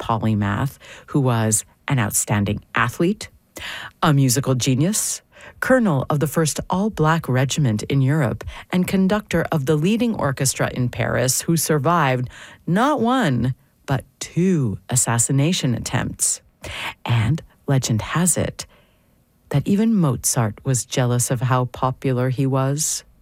polymath who was an outstanding athlete, a musical genius, colonel of the first all-black regiment in Europe, and conductor of the leading orchestra in Paris, who survived not one, but 2 assassination attempts. And legend has it that even Mozart was jealous of how popular he was.